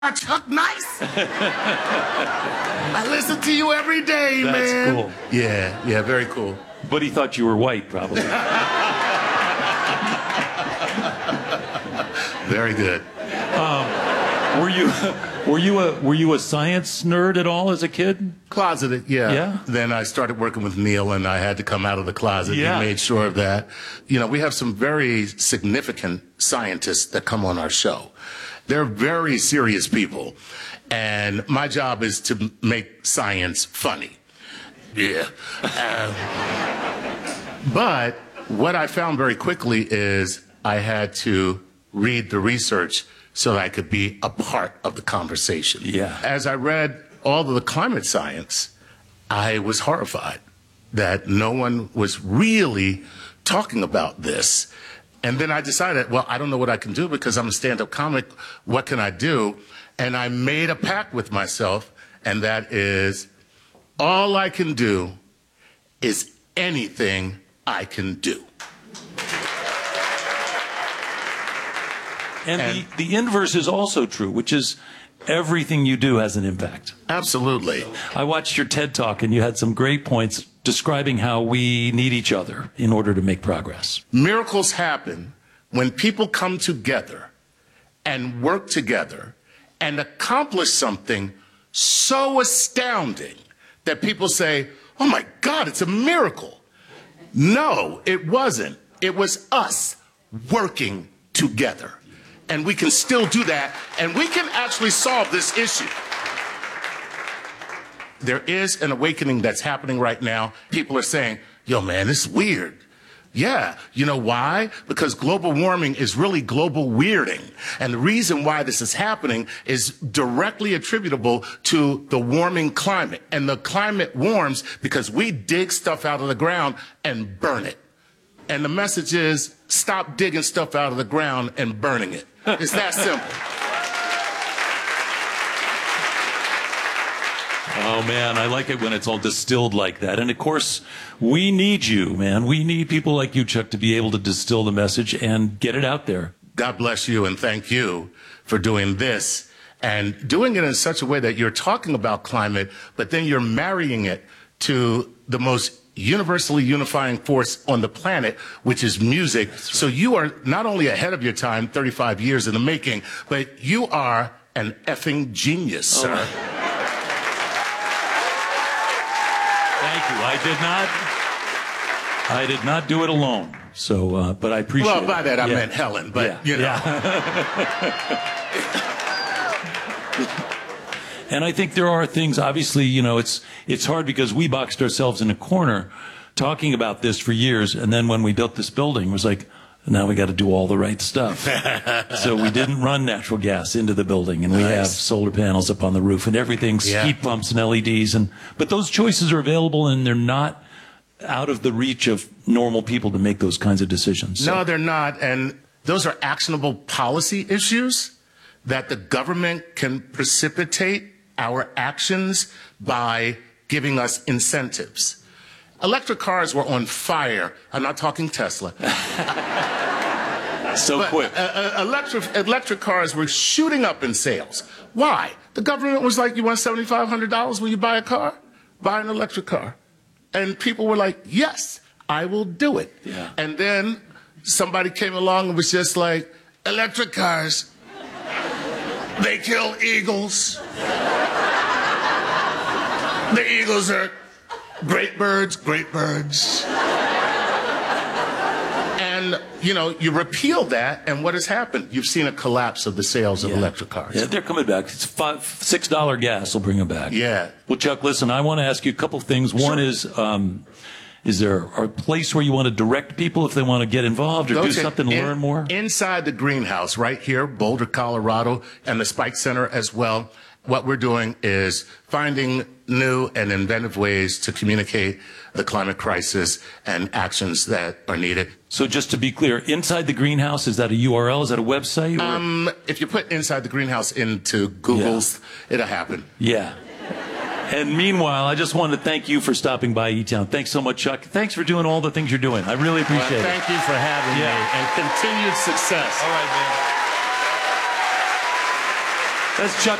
Chuck Nice. I listen to you every day, man. That's cool. Yeah, very cool. But he thought you were white, probably. Very good. Were you a science nerd at all as a kid? Closeted, yeah. Yeah? Then I started working with Neil, and I had to come out of the closet. Yeah. He made sure of that. You know, we have some very significant scientists that come on our show. They're very serious people, and my job is to make science funny. Yeah. But what I found very quickly is I had to read the research so that I could be a part of the conversation. Yeah. As I read all of the climate science, I was horrified that no one was really talking about this. And then I decided, well, I don't know what I can do because I'm a stand-up comic. What can I do? And I made a pact with myself, and that is all I can do is anything I can do. And the inverse is also true, which is everything you do has an impact. Absolutely. I watched your TED Talk, and you had some great points describing how we need each other in order to make progress. Miracles happen when people come together and work together and accomplish something so astounding that people say, oh my God, it's a miracle. No, it wasn't. It was us working together. And we can still do that, and we can actually solve this issue. There is an awakening that's happening right now. People are saying, yo, man, this is weird. Yeah, you know why? Because global warming is really global weirding. And the reason why this is happening is directly attributable to the warming climate. And the climate warms because we dig stuff out of the ground and burn it. And the message is, stop digging stuff out of the ground and burning it. It's that simple. Oh, man, I like it when it's all distilled like that. And, of course, we need you, man. We need people like you, Chuck, to be able to distill the message and get it out there. God bless you, and thank you for doing this and doing it in such a way that you're talking about climate, but then you're marrying it to the most universally unifying force on the planet, which is music. Right. So you are not only ahead of your time, 35 years in the making, but you are an effing genius, sir. Thank you. I did not do it alone. So, but I appreciate it. Well, by that I meant Helen, but you know. Yeah. And I think there are things, obviously, you know, it's hard because we boxed ourselves in a corner talking about this for years. And then when we built this building, it was like, now we got to do all the right stuff. So we didn't run natural gas into the building, and we have solar panels up on the roof and everything's heat pumps and LEDs. But those choices are available, and they're not out of the reach of normal people to make those kinds of decisions. So. No, they're not. And those are actionable policy issues that the government can precipitate our actions by giving us incentives. Electric cars were on fire. I'm not talking Tesla. So quick. Electric cars were shooting up in sales. Why? The government was like, you want $7,500 when you buy a car? Buy an electric car. And people were like, yes, I will do it. Yeah. And then somebody came along and was just like, electric cars, they kill eagles. The eagles are great birds, great birds. And, you know, you repeal that, and what has happened? You've seen a collapse of the sales of electric cars. Yeah, they're coming back. It's $6 gas will bring them back. Yeah. Well, Chuck, listen, I want to ask you a couple things. One is there a place where you want to direct people if they want to get involved or do something, learn more? Inside the greenhouse, right here, Boulder, Colorado, and the Spike Center as well. What we're doing is finding new and inventive ways to communicate the climate crisis and actions that are needed. So just to be clear, Inside the Greenhouse, is that a URL? Is that a website? If you put Inside the Greenhouse into Google's, it'll happen. Yeah. And meanwhile, I just wanted to thank you for stopping by E-Town. Thanks so much, Chuck. Thanks for doing all the things you're doing. I really appreciate it. Thank you for having me, and continued success. All right, man. That's Chuck